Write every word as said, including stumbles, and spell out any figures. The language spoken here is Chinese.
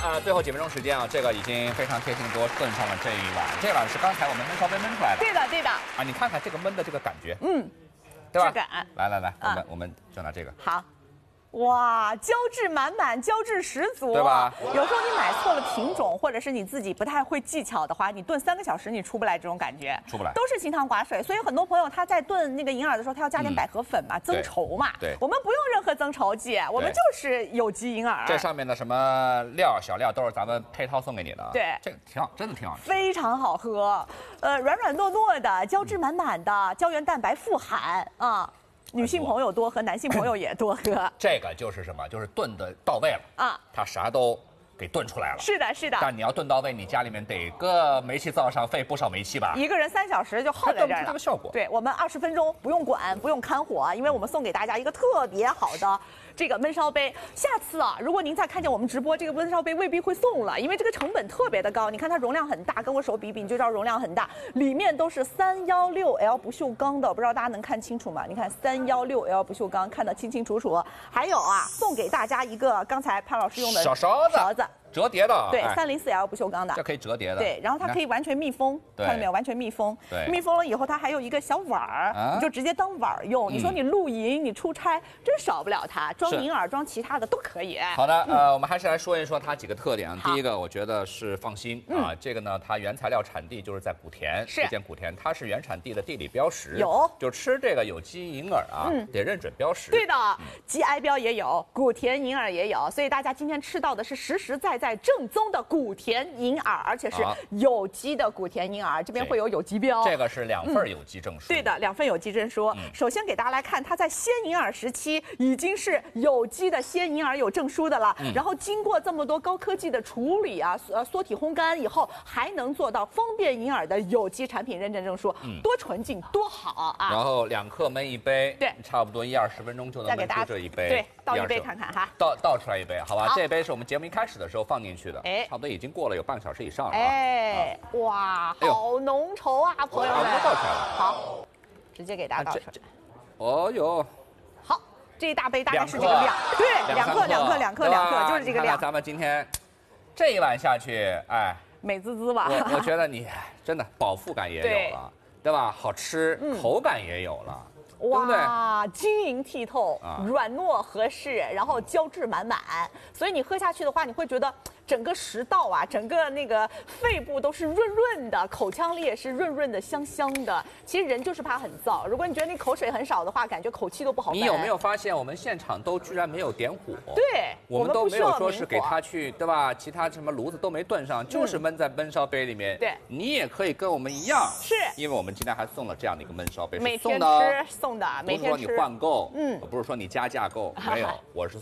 呃，最后几分钟时间啊，这个已经非常贴心地给我炖上了这一碗，这碗是刚才我们焖烧杯焖出来的。 对的，对的。 啊，你看看这个焖的这个感觉， 嗯， 对吧？ 质感。 来来来，我们、 啊、 我们就拿这个。 好。 哇，胶质满满，胶质十足， 对吧？ 有时候你买错了品种，或者是你自己不太会技巧的话，你炖三个小时你出不来这种感觉， 出不来， 都是清汤寡水。所以很多朋友他在炖那个银耳的时候，他要加点百合粉嘛，嗯、增稠嘛。 对， 我们不用任何增稠剂，我们就是有机银耳。 这上面的什么料小料都是咱们配套送给你的。 对， 这个挺好，真的挺好吃， 非常好喝，呃，软软糯糯的，胶质满满的，胶原蛋白富含啊。 女性朋友多喝，男性朋友也多喝。 这个就是什么？就是炖的到位了啊，它啥都给炖出来了。 是的，是的。 但你要炖到位，你家里面得个煤气灶上费不少煤气吧？ 一个人三小时就耗在这儿了。 这个效果。 对我们二十分钟不用管，不用看火，因为我们送给大家一个特别好的这个焖烧杯。下次啊，如果您再看见我们直播，这个焖烧杯未必会送了，因为这个成本特别的高。你看它容量很大，跟我手比比，你就知道容量很大。里面都是三一六 L 不锈钢的，不知道大家能看清楚吗？你看三一六 L 不锈钢，看得清清楚楚。还有啊，送给大家一个刚才潘老师用的小勺子， 勺子。 折叠的， 对，三零四 L 不锈钢的， 这可以折叠的。 对，然后它可以完全密封，看到没有？完全密封。 对， 密封了以后，它还有一个小碗儿，你就直接当碗儿用。你说你露营，你出差，真少不了它，装银耳，装其他的都可以。 好的，呃，我们还是来说一说它几个特点啊。第一个，我觉得是放心啊，这个呢，它原材料产地就是在古田，福建古田，它是原产地的地理标识。 有， 就吃这个有机银耳啊，得认准标识。 对的 ，G I 标也有，古田银耳也有，所以大家今天吃到的是实实在在正宗的。 古田银耳，而且是有机的古田银耳，这边会有有机标。 这个是两份有机证书。 对的，两份有机证书。首先给大家来看，它在鲜银耳时期已经是有机的鲜银耳有证书的了。然后经过这么多高科技的处理啊，呃，缩体烘干以后，还能做到方便银耳的有机产品认证证书，多纯净，多好啊！ 然后两克焖一杯， 对， 差不多一二十分钟就能焖出这一杯。 对，倒一杯看看哈。 倒倒出来一杯，好吧？这杯是我们节目一开始的时候放进去的。哎。 差不多已经过了有半个小时以上了、啊。 哎，哇，好浓稠啊，朋友们！ 倒出来了。 好，直接给大家倒出来。 哦呦， 好，这一大杯大概是这个量，对，两克，两克，两克，两克，就是这个量。 咱们今天这一碗下去，哎， 美滋滋吧？ 我我觉得你真的饱腹感也有了，对吧？好吃，口感也有了。 哇，晶莹剔透， 啊、 软糯合适，然后胶质满满，所以你喝下去的话，你会觉得整个食道啊，整个那个肺部都是润润的，口腔里也是润润的、香香的。其实人就是怕很燥，如果你觉得你口水很少的话，感觉口气都不好。 你有没有发现我们现场都居然没有点火？ 对， 我们都没有说是给他去，对吧？其他什么炉子都没炖上，就是焖在焖烧杯里面。 对， 你也可以跟我们一样， 是因为我们今天还送了这样的一个焖烧杯， 每天吃送的，每天吃。 不是说你换购，嗯，不是说你加价购，没有，我是。